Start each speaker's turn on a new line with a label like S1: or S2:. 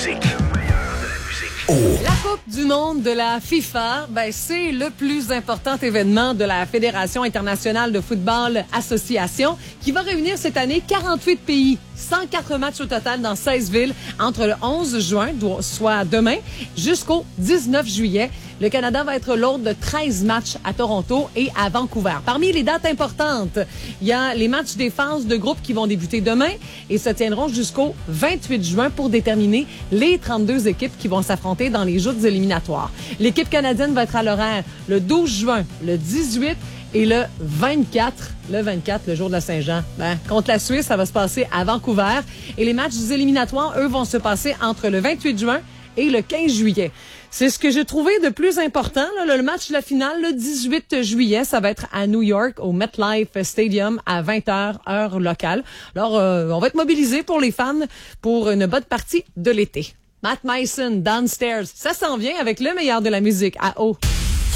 S1: La Coupe du monde de la FIFA, c'est le plus important événement de la Fédération internationale de football association qui va réunir cette année 48 pays, 104 matchs au total dans 16 villes entre le 11 juin, soit demain, jusqu'au 19 juillet. Le Canada va être l'hôte de 13 matchs à Toronto et à Vancouver. Parmi les dates importantes, il y a les matchs des phases de groupe qui vont débuter demain et se tiendront jusqu'au 28 juin pour déterminer les 32 équipes qui vont s'affronter dans les joutes éliminatoires. L'équipe canadienne va être à l'horaire le 12 juin, le 18 et le 24, le jour de la Saint-Jean. Contre la Suisse, ça va se passer à Vancouver. Et les matchs éliminatoires, eux, vont se passer entre le 28 juin et le 15 juillet. C'est ce que j'ai trouvé de plus important. Là, le match de la finale, le 18 juillet, ça va être à New York, au MetLife Stadium, à 20h, heure locale. Alors, on va être mobilisés pour les fans pour une bonne partie de l'été. Matt Mason, Downstairs, ça s'en vient avec le meilleur de la musique à O.